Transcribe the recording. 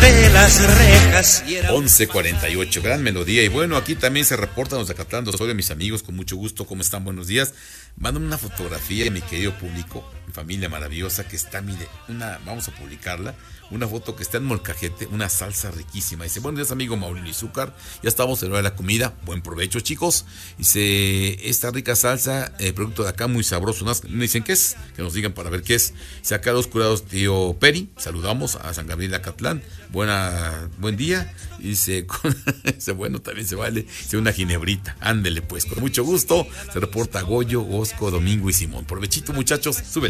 de las rejas. 11:48, gran melodía. Y bueno, aquí también se reportan los de Acatlán dos Osorio, mis amigos, con mucho gusto. ¿Cómo están? Buenos días. Mándame una fotografía, mi querido público, mi familia maravillosa que está, mire, vamos a publicarla. Una foto que está en molcajete, una salsa riquísima. Dice, buenos días, amigo Maulino y Zúcar. Ya estamos en la hora de la comida. Buen provecho, chicos. Dice, esta rica salsa, producto de acá, muy sabroso. ¿No dicen qué es? Que nos digan para ver qué es. Dice, acá los curados, tío Peri. Saludamos a San Gabriel Acatlán. Buen día. Dice, bueno, también se vale. Dice, una ginebrita. Ándele, pues, con mucho gusto. Se reporta Goyo, Osco, Domingo y Simón. Provechito, muchachos. Súbele.